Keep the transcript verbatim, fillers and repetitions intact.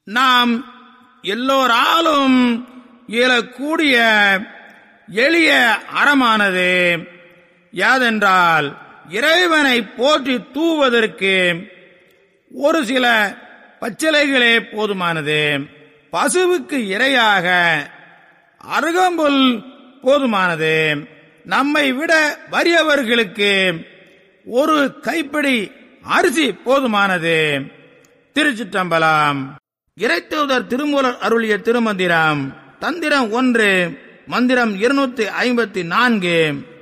நாம் எல்லோராலும் இயலக்கூடிய எளிய அறமானது யாதென்றால் இறைவனை போற்றி தூவதற்கு ஒரு சில பச்சிலைகளே போதுமானது. பசுவுக்கு இரையாக அருகம்புல் போதுமானது. நம்மை விட வறியவர்களுக்கு ஒரு கைப்பிடி அரிசி போதுமானது. திருச்சிற்றம்பலம். இறைத்தூதர் திருமூலர் அருளிய திருமந்திரம். தந்திரம் ஒன்று, மந்திரம் இருநூத்தி ஐம்பத்தி நான்கு.